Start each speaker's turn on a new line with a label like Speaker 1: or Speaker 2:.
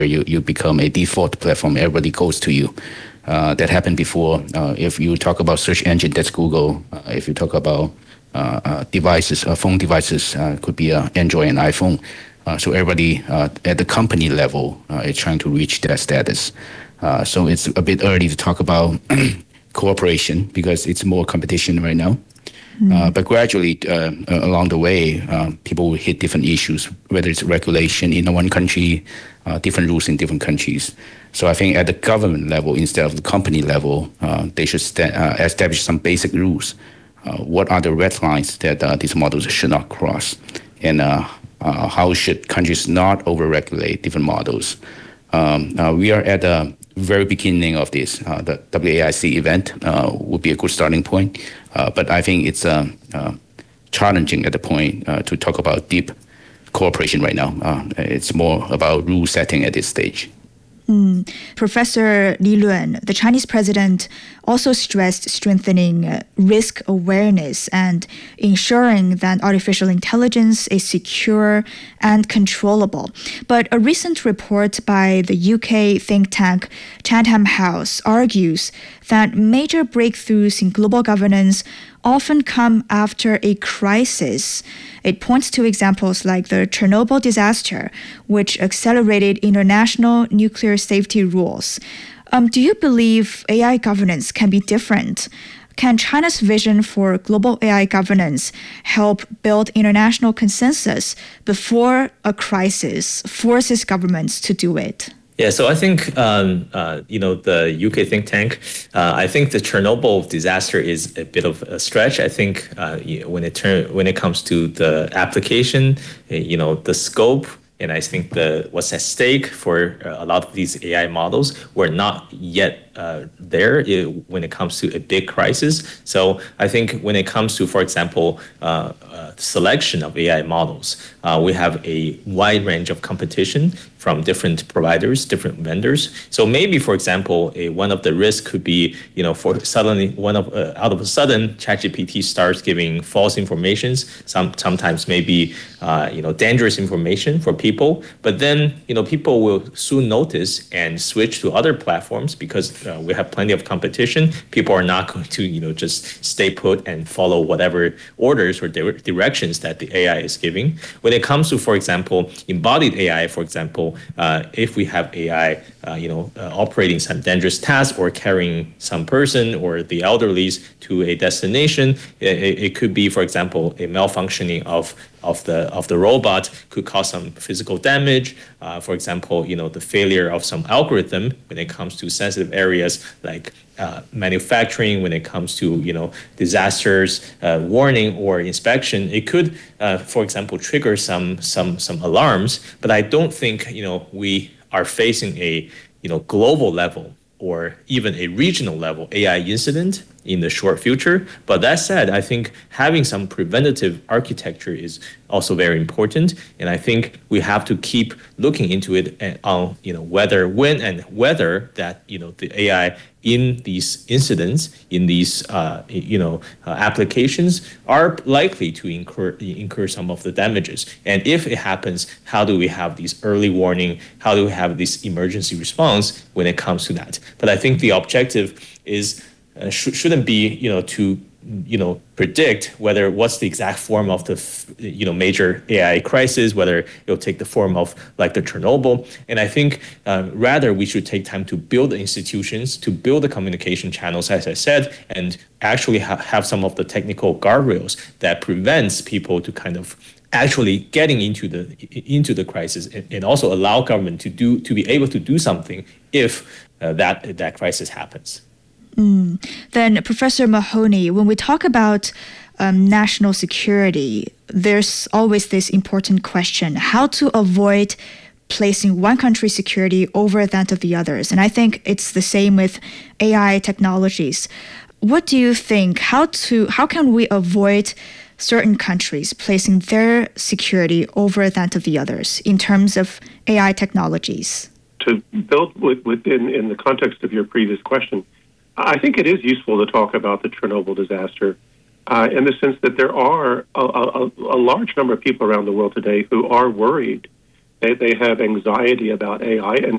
Speaker 1: you become a default platform. Everybody goes to you. That happened before. If you talk about search engine, that's Google. If you talk about devices, phone devices, could be Android and iPhone. So everybody at the company level is trying to reach that status. So it's a bit early to talk about cooperation because it's more competition right now. But gradually, along the way, people will hit different issues, whether it's regulation in one country, different rules in different countries. So I think at the government level, instead of the company level, they should establish some basic rules. What are the red lines that these models should not cross? And how should countries not over-regulate different models? We are at the very beginning of this. The WAIC event would be a good starting point. But I think it's challenging at the point to talk about deep cooperation right now. It's more about rule setting at this stage.
Speaker 2: Professor Li Luan, the Chinese president, also stressed strengthening risk awareness and ensuring that artificial intelligence is secure and controllable. But a recent report by the UK think tank Chatham House argues that major breakthroughs in global governance often come after a crisis. It points to examples like the Chernobyl disaster, which accelerated international nuclear safety rules. Do you believe AI governance can be different? Can China's vision for global AI governance help build international consensus before a crisis forces governments to do it?
Speaker 3: Yeah, so I think the UK think tank. I think the Chernobyl disaster is a bit of a stretch. I think when it comes to the application, the scope, and I think what's at stake for a lot of these AI models, we're not yet there when it comes to a big crisis. So I think when it comes to, for example, selection of AI models, we have a wide range of competition from different providers, different vendors. So maybe, for example, one of the risks could be, for suddenly out of a sudden, ChatGPT starts giving false informations. Sometimes maybe dangerous information for people. But then people will soon notice and switch to other platforms because we have plenty of competition. People are not going to just stay put and follow whatever orders or directions that the AI is giving. When it comes to, for example, embodied AI, for example, if we have AI, operating some dangerous task or carrying some person or the elderlies to a destination, it could be, for example, a malfunctioning of the robot could cause some physical damage. For example, the failure of some algorithm when it comes to sensitive areas like manufacturing, when it comes to disasters warning or inspection, it could, for example, trigger some alarms. But I don't think we are facing a global level or even a regional level AI incident in the short future. But that said, I think having some preventative architecture is also very important. And I think we have to keep looking into it on whether that the AI in these incidents, in these applications are likely to incur some of the damages. And if it happens, how do we have these early warning? How do we have this emergency response when it comes to that? But I think the objective is shouldn't be to predict what's the exact form of the major AI crisis, whether it'll take the form of like the Chernobyl. And I think rather we should take time to build the institutions, to build the communication channels, as I said, and actually have some of the technical guardrails that prevents people to kind of actually getting into the crisis, and also allow government to be able to do something if that crisis happens.
Speaker 2: Then, Professor Mahoney, when we talk about national security, there's always this important question: how to avoid placing one country's security over that of the others. And I think it's the same with AI technologies. What do you think? How can we avoid certain countries placing their security over that of the others in terms of AI technologies?
Speaker 4: To build within in the context of your previous question, I think it is useful to talk about the Chernobyl disaster in the sense that there are a large number of people around the world today who are worried. They have anxiety about AI, and